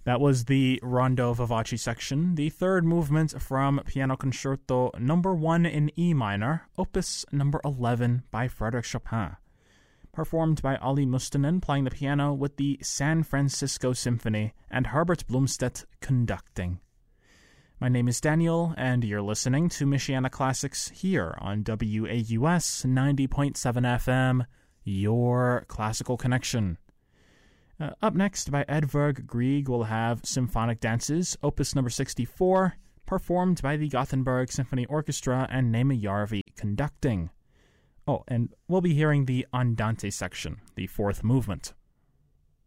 That was the Rondo Vivace section, the third movement from Piano Concerto number 1 in E minor, opus number 11 by Frédéric Chopin. Performed by Ali Mustonen playing the piano with the San Francisco Symphony and Herbert Blomstedt conducting. My name is Daniel, and you're listening to Michiana Classics here on WAUS 90.7 FM, your classical connection. Up next by Edvard Grieg, we'll have Symphonic Dances, opus number 64, performed by the Gothenburg Symphony Orchestra and Neeme Järvi conducting. Oh, and we'll be hearing the Andante section, the fourth movement.